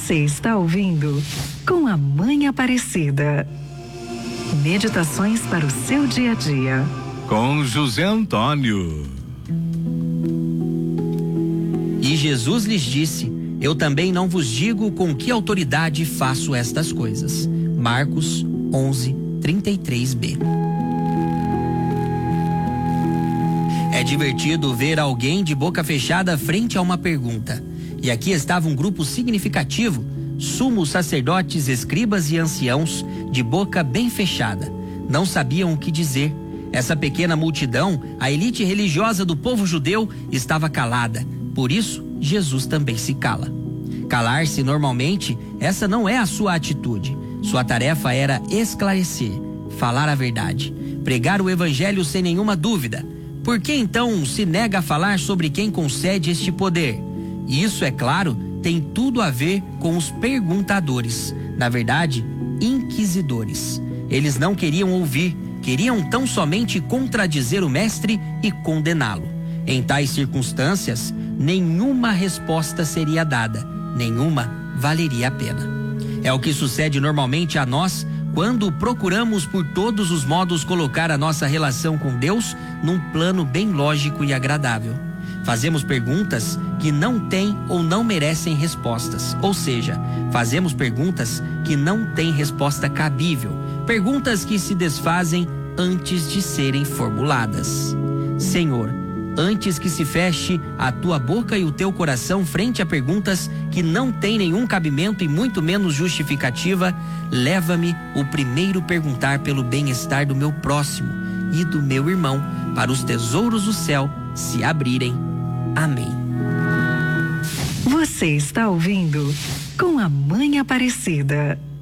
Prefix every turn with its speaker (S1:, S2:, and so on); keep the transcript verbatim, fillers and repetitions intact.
S1: Você está ouvindo Com a Mãe Aparecida. Meditações para o seu dia a dia.
S2: Com José Antônio.
S3: E Jesus lhes disse: eu também não vos digo com que autoridade faço estas coisas. Marcos onze, trinta e três b. É divertido ver alguém de boca fechada frente a uma pergunta. E aqui estava um grupo significativo, sumos sacerdotes, escribas e anciãos, de boca bem fechada. Não sabiam o que dizer. Essa pequena multidão, a elite religiosa do povo judeu, estava calada. Por isso, Jesus também se cala. Calar-se normalmente, essa não é a sua atitude. Sua tarefa era esclarecer, falar a verdade, pregar o evangelho sem nenhuma dúvida. Por que então se nega a falar sobre quem concede este poder? E isso, é claro, tem tudo a ver com os perguntadores, na verdade, inquisidores. Eles não queriam ouvir, queriam tão somente contradizer o mestre e condená-lo. Em tais circunstâncias, nenhuma resposta seria dada, nenhuma valeria a pena. É o que sucede normalmente a nós quando procuramos por todos os modos colocar a nossa relação com Deus num plano bem lógico e agradável. Fazemos perguntas que não têm ou não merecem respostas, ou seja, fazemos perguntas que não têm resposta cabível, perguntas que se desfazem antes de serem formuladas. Senhor, antes que se feche a tua boca e o teu coração frente a perguntas que não têm nenhum cabimento e muito menos justificativa, leva-me o primeiro perguntar pelo bem-estar do meu próximo e do meu irmão, para os tesouros do céu se abrirem. Amém.
S1: Você está ouvindo Com a Mãe Aparecida.